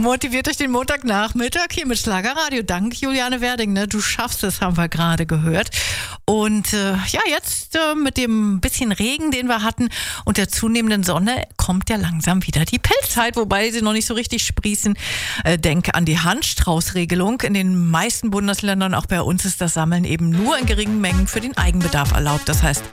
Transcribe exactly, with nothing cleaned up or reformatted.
Motiviert durch den Montagnachmittag hier mit Schlagerradio. Dank Juliane Werding, ne? Du schaffst es, haben wir gerade gehört. Und äh, ja, jetzt äh, mit dem bisschen Regen, den wir hatten und der zunehmenden Sonne, kommt ja langsam wieder die Pilzzeit, wobei sie noch nicht so richtig sprießen. Äh, denk an die Handstraußregelung. In den meisten Bundesländern, auch bei uns, ist das Sammeln eben nur in geringen Mengen für den Eigenbedarf erlaubt. Das heißt,